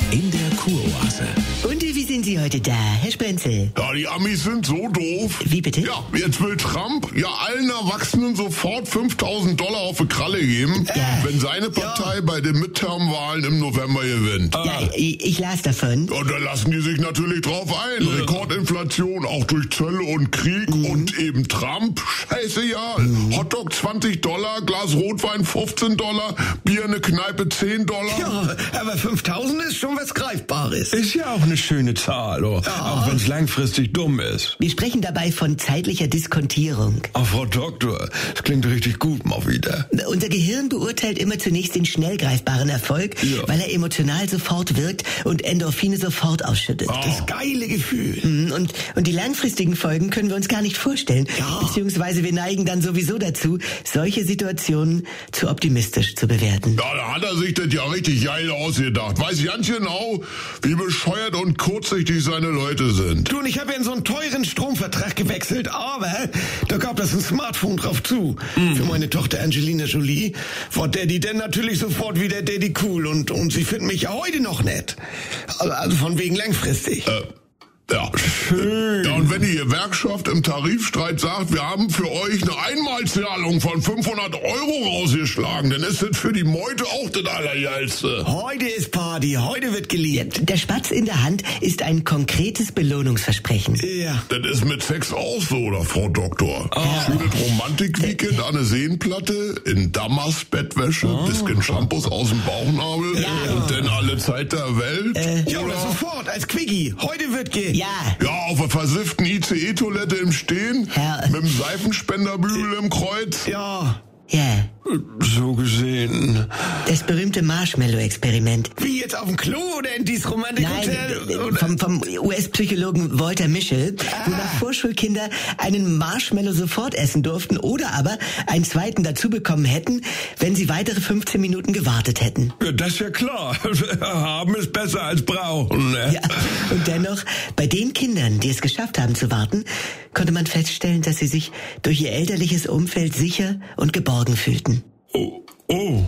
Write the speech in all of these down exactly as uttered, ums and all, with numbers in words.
in der Kuroase. Und wie sind Sie heute da, Herr Sprenzel? Ja, die Amis sind so doof. Wie bitte? Ja, jetzt will Trump ja allen Erwachsenen sofort fünftausend Dollar auf die Kralle geben, Ja. wenn seine Partei ja. bei den Midterm-Wahlen im November gewinnt. Ja, ich, ich las davon. Und da lassen die sich natürlich drauf ein. Ja. Rekordinflation, auch durch Zölle und Krieg mhm. und eben Trump. Scheiße, ja. Mhm. Hotdog zwanzig Dollar, Glas Rotwein fünfzehn Dollar, Bier in der Kneipe zehn Dollar. Ja, aber fünftausend ist schon was Greifbares. Ist ja auch eine schöne Zahl, oh. ja. auch wenn es langfristig dumm ist. Wir sprechen dabei von zeitlicher Diskontierung. Ach, Frau Doktor, das klingt richtig gut mal wieder. Unser Gehirn beurteilt immer zunächst den schnell greifbaren Erfolg, ja. weil er emotional sofort wirkt und Endorphine sofort ausschüttet. Oh. Das geile Gefühl. Und, und die langfristigen Folgen können wir uns gar nicht vorstellen. Ja. Beziehungsweise wir neigen dann sowieso dazu, solche Situationen zu optimistisch zu bewerten. Ja, da hat er sich das ja richtig geil ausgedacht. Weiß ganz genau, wie bescheuert und kurzsichtig seine Leute sind. Du, und ich habe ja in so einen teuren Stromvertrag gewechselt, aber da gab das ein Smartphone drauf zu. Mhm. Für meine Tochter Angelina Jolie war Daddy denn natürlich sofort wieder Daddy cool und, und sie finden mich ja heute noch nett. Also von wegen langfristig. Äh. Ja, schön. Ja, und wenn die Gewerkschaft im Tarifstreit sagt, wir haben für euch eine Einmalzahlung von fünfhundert Euro rausgeschlagen, dann ist das für die Meute auch das Allergeilste. Heute ist Party, heute wird geliebt. Der Spatz in der Hand ist ein konkretes Belohnungsversprechen. Ja. Das ist mit Sex auch so, oder Frau Doktor? Oh. Schönes Romantik-Weekend an der Seenplatte, in Damast-Bettwäsche, oh. bisschen Shampoos aus dem Bauchnabel ja. und dann alle Zeit der Welt. Äh, ja, oder sofort, als Quickie. Heute wird ge... Ja. Ja, auf der versifften I C E-Toilette im Stehen, ja. mit dem Seifenspenderbügel im Kreuz. Ja. Ja. So gesehen. Das berühmte Marshmallow-Experiment. Wie jetzt auf dem Klo oder in dieses Romantikhotel? Nein, vom, vom U S-Psychologen Walter Mischel, ah. wonach Vorschulkinder einen Marshmallow sofort essen durften oder aber einen zweiten dazu bekommen hätten, wenn sie weitere fünfzehn Minuten gewartet hätten. Ja, das ist ja klar. Haben ist besser als brauchen. Ne? Ja, und dennoch, bei den Kindern, die es geschafft haben zu warten, konnte man feststellen, dass sie sich durch ihr elterliches Umfeld sicher und geborgen fühlten. Oh, oh.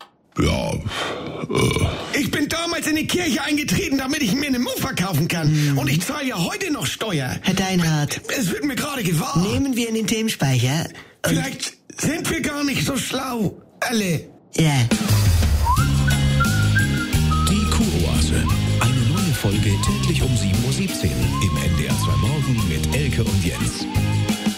Ja, äh. Ich bin damals in die Kirche eingetreten, damit ich mir eine Muffa kaufen kann. Hm. Und ich zahle ja heute noch Steuer. Herr Deinhardt. Es wird mir gerade gewahr. Nehmen wir in den Themenspeicher. Vielleicht sind wir gar nicht so schlau. Alle. Ja. Die Kuroase. Eine neue Folge täglich um sieben Uhr siebzehn im N D R zwei Morgen mit Elke und Jens.